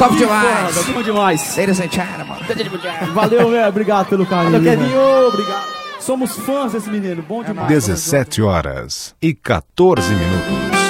Top demais. Foda, bom demais. Ladies and gentlemen. Valeu, velho. Obrigado pelo carinho. Valeu, velho. Kevinho. Obrigado. Somos fãs desse menino. Bom demais. 17 horas e 14 minutos.